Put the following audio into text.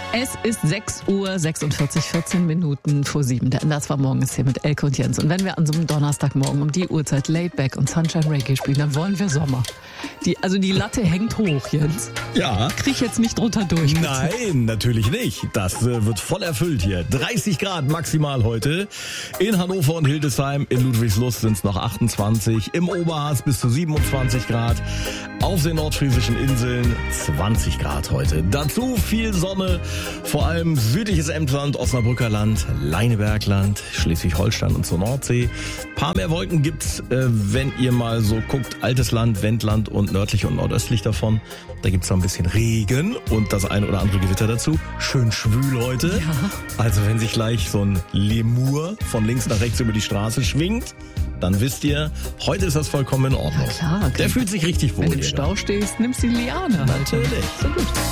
Es ist 6:46 Uhr, 14 Minuten vor 7. Das war morgens hier mit Elke und Jens. Und wenn wir an so einem Donnerstagmorgen um die Uhrzeit Laidback und Sunshine Reggae spielen, dann wollen wir Sommer. Die Latte hängt hoch, Jens. Ja. Krieg ich jetzt nicht drunter durch. Bitte. Nein, natürlich nicht. Das wird voll erfüllt hier. 30 Grad maximal heute. In Hannover und Hildesheim, in Ludwigslust sind es noch 28. Im Oberharz bis zu 27 Grad. Auf den nordfriesischen Inseln 20 Grad heute. Dazu viel Sonne, vor allem südliches Emsland, Osnabrücker Land, Leinebergland, Schleswig-Holstein und zur Nordsee. Paar mehr Wolken gibt's, wenn ihr mal so guckt, altes Land, Wendland und nördlich und nordöstlich davon. Da gibt's noch ein bisschen Regen und das ein oder andere Gewitter dazu. Schön schwül heute. Ja. Also wenn sich gleich so ein Lemur von links nach rechts über die Straße schwingt, dann wisst ihr, heute ist das vollkommen in Ordnung. Ja, klar. Der fühlt sich richtig wohl. Wenn du im Stau stehst, nimmst du die Liane halt. Natürlich. So gut.